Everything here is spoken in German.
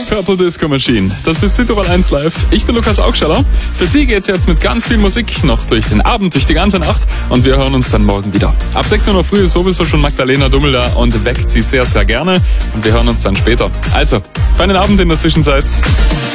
Purple Disco Machine. Das ist Südtirol 1 Live. Ich bin Lukas Augsteller. Für Sie geht's jetzt mit ganz viel Musik noch durch den Abend, durch die ganze Nacht. Und wir hören uns dann morgen wieder. Ab 16 Uhr früh ist sowieso schon Magdalena Dummel da und weckt Sie sehr, sehr gerne. Und wir hören uns dann später. Also, feinen Abend in der Zwischenzeit.